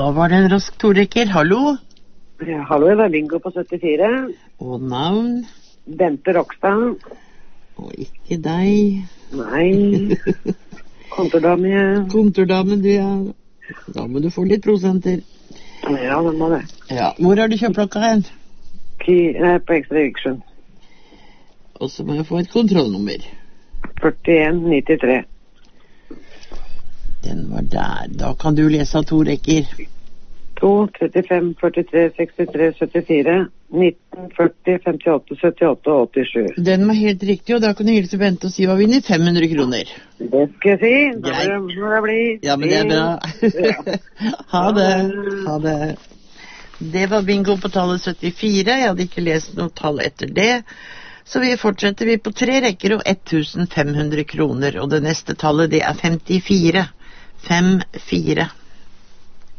Da var det en rask torekker. Hallo? Ja, hallo, det er bingo på 74. Og navn? Bente Rokstad. Og ikke deg. Nei. Kontordame. Kontordame, du, ja. Da må du få litt prosenter. Ja, det må det. Ja, hvor har du kjøpt klokka hen? På Ekstra Viksjøen. Og så må jeg få et kontrollnummer. 4193. Den var der. Da kan du lese av to rekker. 2, 35, 43, 63, 74, 19, 40, 58, 78 og 87. Den var helt riktig, og da kan du hilse Bente og si hva vinner 500 kroner. Det skal jeg si. Greit. Da må det bli. Ja, men det er bra. Ha det. Ha det. Det var bingo på tallet 74. Jeg hadde ikke lest noe tall etter det. Så vi fortsetter på 3 rekker og 1500 kroner. Og det neste tallet, det er 54. 54.